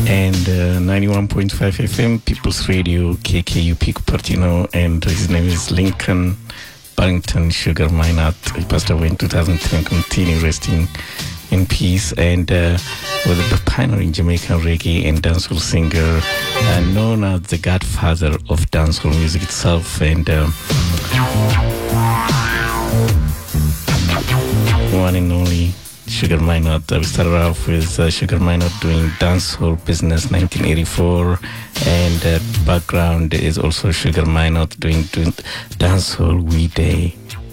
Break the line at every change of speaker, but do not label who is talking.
and 91.5 FM, People's Radio, KKUP Cupertino, and his name is Lincoln Barrington Sugar Minot. He passed away in 2010. Continue resting in peace. And was a pioneering Jamaican reggae and dancehall singer, known as the godfather of dancehall music itself. And one and only Sugar Minot. We started off with Sugar Minot doing dancehall business 1984, and background is also Sugar Minot doing dancehall We Day